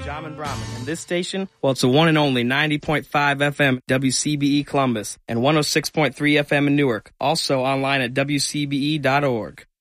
Jamin Brahman, and this station, well, it's a one and only 90.5 FM WCBE Columbus and 106.3 FM in Newark. Also online at WCBE.org.